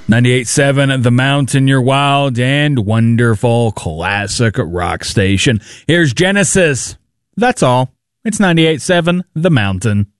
98.7 The Mountain, your wild and wonderful classic rock station. Here's Genesis. That's all. It's 98.7 The Mountain.